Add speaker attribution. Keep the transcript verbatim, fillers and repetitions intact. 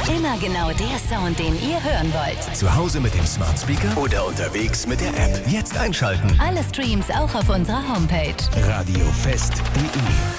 Speaker 1: Immer genau der Sound, den ihr hören wollt.
Speaker 2: Zu Hause mit dem Smart Speaker oder unterwegs mit der App. Jetzt einschalten.
Speaker 1: Alle Streams auch auf unserer Homepage.
Speaker 2: radiofest punkt de